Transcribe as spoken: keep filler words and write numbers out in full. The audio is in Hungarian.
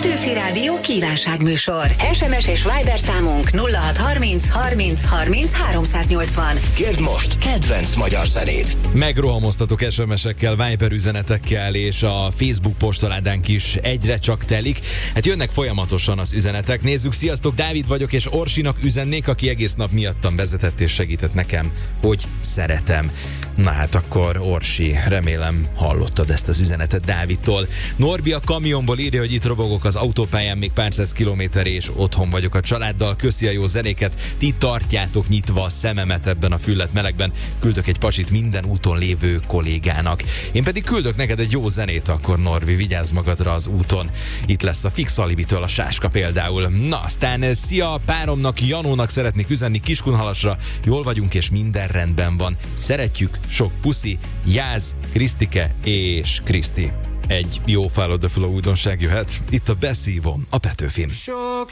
Petőfi Rádió kívánságműsor. es em es és Viber számunk nulla hat harminc harminc harminc háromszáznyolcvan. Kérd most kedvenc magyar zenét. Megrohamoztatok es em es-ekkel, Viber üzenetekkel, és a Facebook postaládánk is egyre csak telik. Hát jönnek folyamatosan az üzenetek. Nézzük, sziasztok, Dávid vagyok, és Orsinak üzennék, aki egész nap miattam vezetett és segített nekem, hogy szeretem. Na hát akkor, Orsi, remélem hallottad ezt az üzenetet Dávidtól. Norbi a kamionból írja, hogy itt robogok az autópályán még pár száz kilométer, és otthon vagyok a családdal. Köszi a jó zenéket, ti tartjátok nyitva a szememet ebben a füllet melegben. Küldök egy pasit minden úton lévő kollégának. Én pedig küldök neked egy jó zenét, akkor Norbi, vigyázz magadra az úton. Itt lesz a Fix Alibitől a Sáska például. Na, aztán szia, páromnak, Janónak szeretnék üzenni Kiskunhalasra. Jól vagyunk és minden rendben van. Szeretjük, sok puszi, Jáz, Krisztike és Kriszti. Egy jó Follow the Flow újdonság jöhet. Itt a Beszívom a Petőfin. Sok